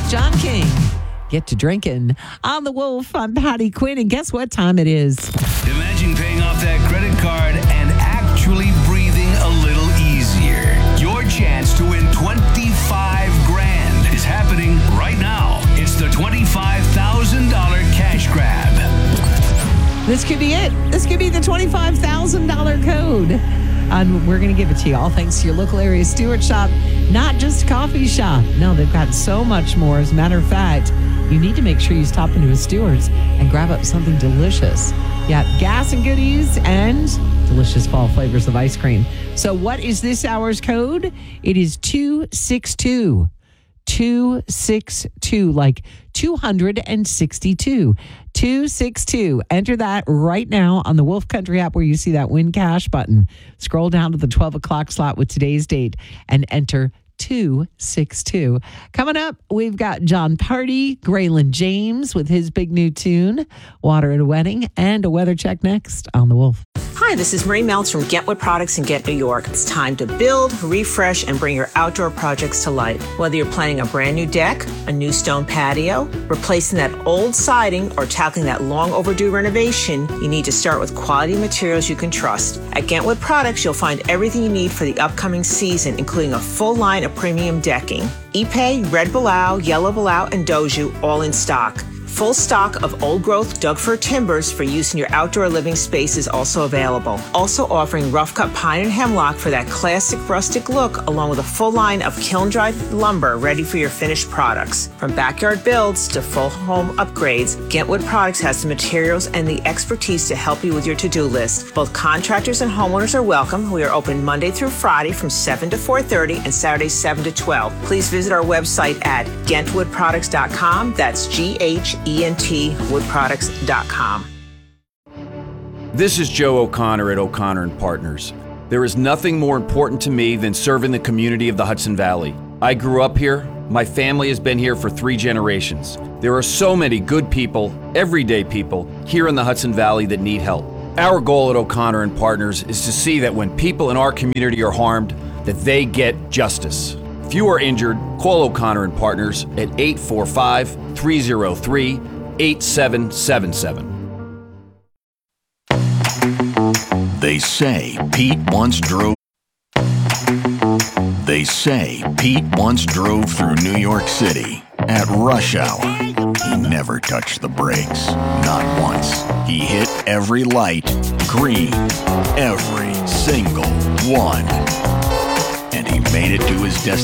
John King. Get to drinking on the Wolf. I'm Patty Quinn, and guess what time it is? Imagine paying off that credit card and actually breathing a little easier. Your chance to win $25,000 is happening right now. It's the $25,000 cash grab. This could be it. This could be the $25,000 code. And we're going to give it to you all thanks to your local area Stewart shop, not just a coffee shop. No, they've got so much more. As a matter of fact, you need to make sure you stop into a Stewart's and grab up something delicious. Yeah, gas and goodies and delicious fall flavors of ice cream. So what is this hour's code? It is 262. 262, like 262. 262. Enter that right now on the Wolf Country app where you see that Win Cash button. Scroll down to the 12 o'clock slot with today's date and enter 262. Coming up, we've got John Party, Graylin James with his big new tune, Water at a Wedding, and a weather check next on The Wolf. Hi, this is Marie Meltz from Get Wood Products in Ghent, New York. It's time to build, refresh, and bring your outdoor projects to life. Whether you're planning a brand new deck, a new stone patio, replacing that old siding, or tackling that long overdue renovation, you need to start with quality materials you can trust. At Ghent Wood Products, you'll find everything you need for the upcoming season, including a full line of premium decking. Ipe, Red Balau, Yellow Balau, and Doju all in stock. Full stock of old-growth Doug-fir timbers for use in your outdoor living space is also available. Also offering rough-cut pine and hemlock for that classic rustic look, along with a full line of kiln-dried lumber ready for your finished products. From backyard builds to full home upgrades, Ghent Wood Products has the materials and the expertise to help you with your to-do list. Both contractors and homeowners are welcome. We are open Monday through Friday from 7 to 4:30 and Saturday 7 to 12. Please visit our website at GhentWoodProducts.com. That's GHENTwoodproducts.com. This is Joe O'Connor at O'Connor & Partners. There is nothing more important to me than serving the community of the Hudson Valley. I grew up here. My family has been here for 3 generations. There are so many good people, everyday people, here in the Hudson Valley that need help. Our goal at O'Connor & Partners is to see that when people in our community are harmed, that they get justice. If you are injured, call O'Connor & Partners at 845-303-8777. They say Pete once drove through New York City at rush hour. He never touched the brakes, not once. He hit every light green, every single one. And he made it to his destination